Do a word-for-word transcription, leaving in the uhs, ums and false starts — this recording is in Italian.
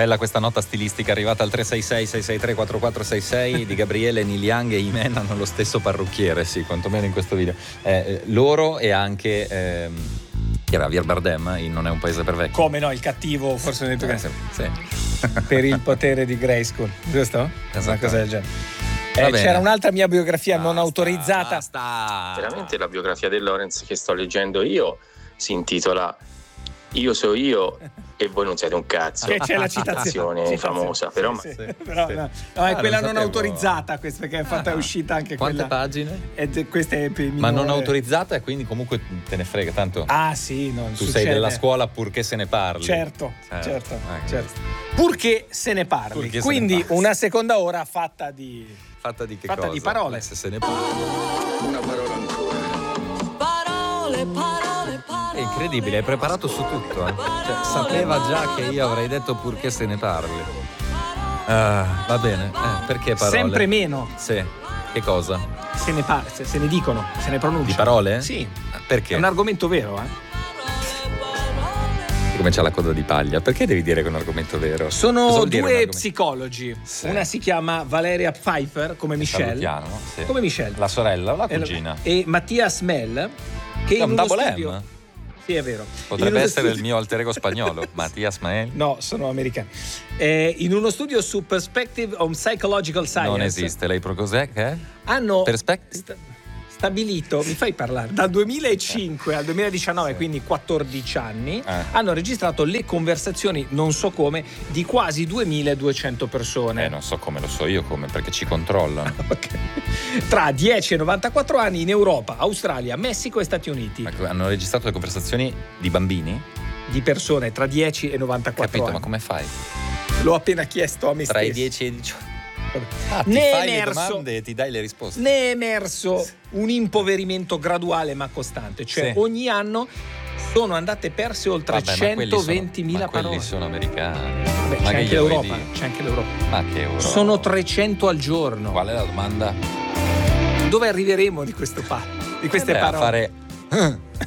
Bella questa nota stilistica arrivata al tre sei sei sei sei tre quattro quattro sei sei di Gabriele, Niliang e Imen hanno lo stesso parrucchiere, sì, quantomeno in questo video. Eh, loro e anche ehm, chi era Javier Bardem in Non è un paese per vecchi. Come no, il cattivo, forse detto che Eh, sì, sì. per il potere di Grayskull, giusto? Una cosa del genere. Eh, c'era un'altra mia biografia basta, non autorizzata. Basta. Veramente la biografia di Lawrence che sto leggendo io si intitola Io so io e voi non siete un cazzo. Che c'è la citazione, Citazione famosa, sì, però, sì, ma... sì. Però sì. no, no, è Ah, quella non non, sapevo. autorizzata, questa perché è fatta Ah. è uscita anche Quante quella. pagine? E questa è per Ma non minore. autorizzata e quindi comunque te ne frega tanto. Ah sì, non tu succede. sei della scuola purché se ne parli. Certo, Eh, certo, eh, certo. Purché se ne parli. Purché se Quindi ne parli. una seconda ora fatta di Fatta di che fatta cosa? di parole. Se se ne parla. Una parola ancora. Parole, parole, parole. È incredibile, hai preparato su tutto, eh? Cioè, sapeva già che io avrei detto purché se ne parli. Ah, va bene. Eh, perché parole? Sempre meno Sì. Che cosa? se ne parla, se, se ne dicono, se ne pronunciano. Di parole? Sì. Perché? È un argomento vero, eh. Come c'ha la coda di paglia? Perché devi dire che è un argomento vero? Cosa Sono vuol dire un due argomento? psicologi. Sì. Una si chiama Valeria Pfeiffer, come Michelle. Salutiamo, sì. Come Michelle. La sorella o la E- cugina? E Mattias Mell, che È in un uno double studio... M. Sì, è vero. Potrebbe In uno essere studio- il mio alter ego spagnolo, Mattias Mael. No, sono americani. Eh, in uno studio su Perspective on Psychological Science Non esiste, lei pro cos'è? Che è? hanno Perspective? sta- stabilito, mi fai parlare, dal duemilacinque al duemiladiciannove, Sì. quindi quattordici anni, Eh. hanno registrato le conversazioni, non so come, di quasi duemiladuecento persone. Eh, non so come, lo so io come, perché ci controllano. Ok. Tra dieci e novantaquattro anni in Europa, Australia, Messico e Stati Uniti. Ecco, hanno registrato le conversazioni di bambini? Di persone tra dieci e novantaquattro Capito, anni. ma come fai? L'ho appena chiesto a me Tra i stesso. dieci e i diciotto. Ah, ti Ne è fai le emerso- domande e ti dai le risposte. Ne è emerso un impoverimento graduale ma costante, cioè Sì. ogni anno sono andate perse oltre Vabbè, ma quelli sono- centoventimila ma quelli parole. sono americani. Vabbè, Ma c'è che anche gli vuoi l'Europa, dire? c'è anche l'Europa. Ma che euro? Sono trecento al giorno. Qual è la domanda? Dove arriveremo di questo pa- di queste Eh beh, a parole? fare